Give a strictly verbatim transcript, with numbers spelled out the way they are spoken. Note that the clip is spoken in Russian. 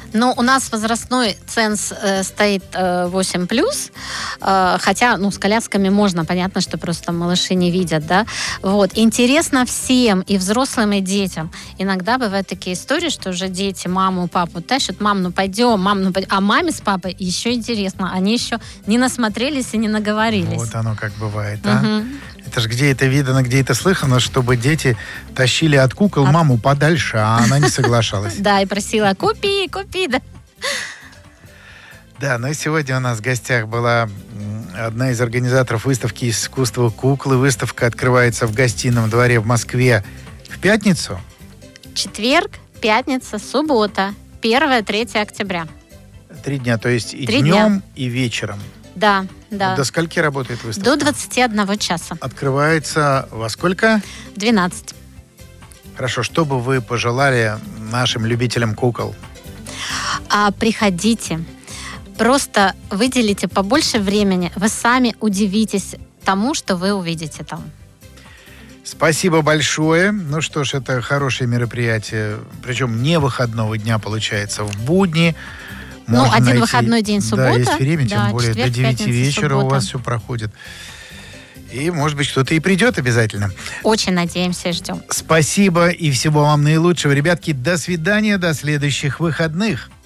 Ну, у нас возрастной ценз э, стоит э, восемь плюс, э, хотя, ну, с колясками можно, понятно, что просто там малыши не видят, да. Вот. Интересно всем, и взрослым, и детям. Иногда бывают такие истории, что уже дети маму, папу тащат, мам, ну пойдем, мам, ну пойдем. А маме с папой еще интересно, они еще не насмотрелись и не наговорились. Вот оно как бывает, угу. а? Это ж где это видано, где это слыхано, чтобы дети тащили от кукол от... маму подальше, а она не соглашалась. Да, и просила, купи, купи, да. Да, но сегодня у нас в гостях была одна из организаторов выставки искусства куклы. Выставка открывается в Гостином дворе в Москве в пятницу. Четверг, пятница, суббота, первое-третье октября. Три дня, то есть и Три днем, дня. и вечером. Да, да. До скольки работает выставка? До двадцати одного часа. Открывается во сколько? двенадцать. Хорошо, что бы вы пожелали нашим любителям кукол? А, приходите. Просто выделите побольше времени. Вы сами удивитесь тому, что вы увидите там. Спасибо большое. Ну что ж, это хорошее мероприятие. Причем не выходного дня получается. В будни. Ну, можно один найти... выходной день суббота. Да, есть время, тем да, более четверг, до девяти пятница, вечера суббота. у вас все проходит. И, может быть, кто-то и придет обязательно. Очень надеемся и ждем. Спасибо и всего вам наилучшего. Ребятки, до свидания, до следующих выходных.